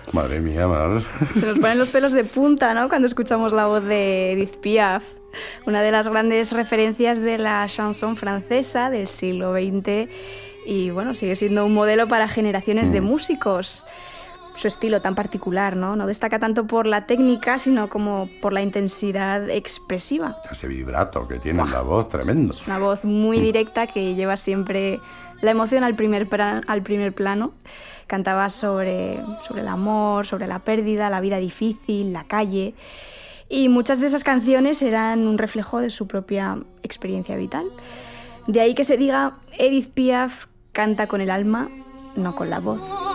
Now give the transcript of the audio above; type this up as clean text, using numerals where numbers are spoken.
Madre mía, Mar. Se nos ponen los pelos de punta, ¿no?, cuando escuchamos la voz de Edith Piaf, una de las grandes referencias de la chanson francesa del siglo XX y, bueno, sigue siendo un modelo para generaciones de músicos. Su estilo tan particular, ¿no? No destaca tanto por la técnica, sino como por la intensidad expresiva. Ese vibrato que tiene en la voz, tremendo. Es una voz muy directa que lleva siempre la emoción al primer plano. Cantaba sobre el amor, sobre la pérdida, la vida difícil, la calle. Y muchas de esas canciones eran un reflejo de su propia experiencia vital. De ahí que se diga, Edith Piaf canta con el alma, no con la voz.